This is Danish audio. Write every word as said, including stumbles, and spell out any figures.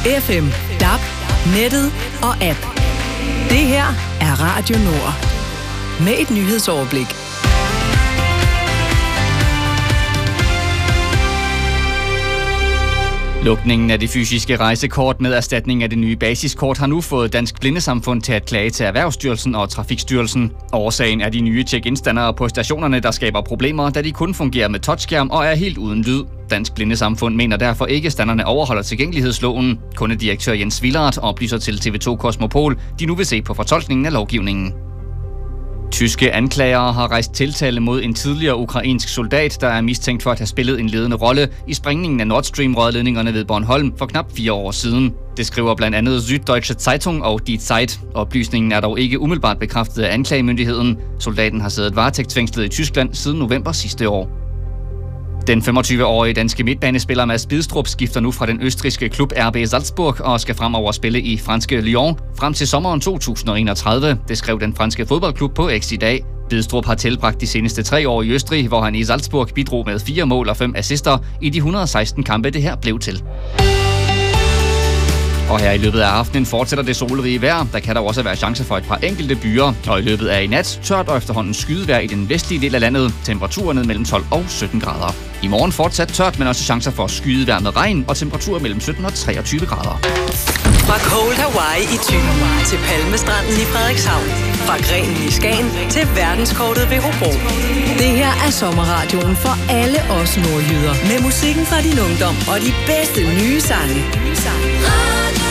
F M, D A B, nettet og app. Det her er Radio Nord. Med et nyhedsoverblik. Lukningen af det fysiske rejsekort med erstatning af det nye basiskort har nu fået Dansk Blindesamfund til at klage til Erhvervsstyrelsen og Trafikstyrelsen. Årsagen er de nye check-in-standere på stationerne, der skaber problemer, da de kun fungerer med touchskærm og er helt uden lyd. Dansk Blindesamfund mener derfor ikke, at standerne overholder tilgængelighedsloven. Kundedirektør Jens Villard oplyser til T V to Kosmopol, de nu vil se på fortolkningen af lovgivningen. Tyske anklagere har rejst tiltale mod en tidligere ukrainsk soldat, der er mistænkt for at have spillet en ledende rolle i sprængningen af Nord Stream-rørledningerne ved Bornholm for knap fire år siden. Det skriver blandt andet Süddeutsche Zeitung og Die Zeit. Oplysningen er dog ikke umiddelbart bekræftet af anklagemyndigheden. Soldaten har siddet varetægtsfængslet i Tyskland siden november sidste år. Den femogtyve-årige danske midtbanespiller Mads Bidstrup skifter nu fra den østrigske klub R B Salzburg og skal fremover spille i franske Lyon frem til sommeren to tusind og enogtredive. Det skrev den franske fodboldklub på X i dag. Bidstrup har tilbragt de seneste tre år i Østrig, hvor han i Salzburg bidrog med fire mål og fem assister i de et hundrede og seksten kampe, det her blev til. Og her i løbet af aftenen fortsætter det solrige vejr. Der kan der også være chance for et par enkelte byer. Og i løbet af i nat tørt og efterhånden skydevejr i den vestlige del af landet. Temperaturer ned mellem tolv og sytten grader. I morgen fortsat tørt, men også chancer for skydevejr med regn og temperaturer mellem sytten og treogtyve grader. Fra Cold Hawaii i Thy til Palmestranden i Frederikshavn. Fra Grenen i Skagen til verdenskortet ved Hobro. Det her er sommerradioen for alle os nordjyder. Med musikken fra din ungdom og de bedste nye sange.